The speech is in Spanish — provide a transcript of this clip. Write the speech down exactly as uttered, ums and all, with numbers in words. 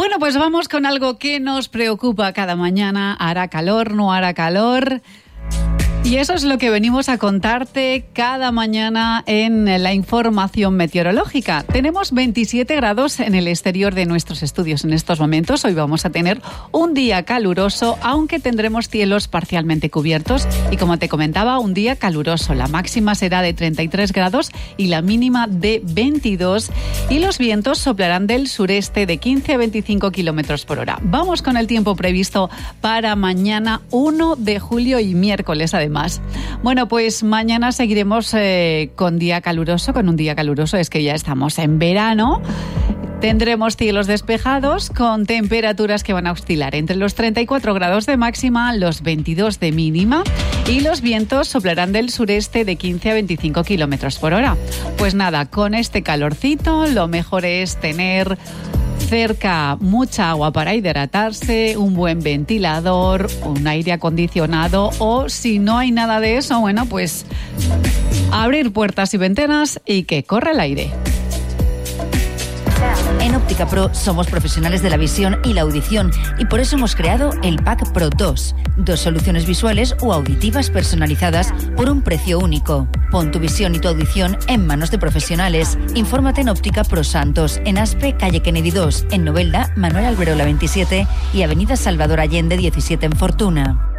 Bueno, pues vamos con algo que nos preocupa cada mañana. ¿Hará calor? ¿No hará calor? Y eso es lo que venimos a contarte cada mañana en la información meteorológica. Tenemos veintisiete grados en el exterior de nuestros estudios en estos momentos. Hoy vamos a tener un día caluroso, aunque tendremos cielos parcialmente cubiertos. Y como te comentaba, un día caluroso. La máxima será de treinta y tres grados y la mínima de veintidós. Y los vientos soplarán del sureste de quince a veinticinco kilómetros por hora. Vamos con el tiempo previsto para mañana uno de julio y miércoles además. Bueno, pues mañana seguiremos eh, con día caluroso, con un día caluroso, es que ya estamos en verano. Tendremos cielos despejados con temperaturas que van a oscilar entre los treinta y cuatro grados de máxima, los veintidós de mínima, y los vientos soplarán del sureste de quince a veinticinco kilómetros por hora. Pues nada, con este calorcito lo mejor es tener cerca mucha agua para hidratarse, un buen ventilador, un aire acondicionado, o si no hay nada de eso, bueno, pues abrir puertas y ventanas y que corra el aire. En Óptica Pro somos profesionales de la visión y la audición y por eso hemos creado el Pack Pro dos. Dos soluciones visuales o auditivas personalizadas por un precio único. Pon tu visión y tu audición en manos de profesionales. Infórmate en Óptica Pro Santos, en Aspe, calle Kennedy dos, en Novelda, Manuel Alberola veintisiete y avenida Salvador Allende diecisiete en Fortuna.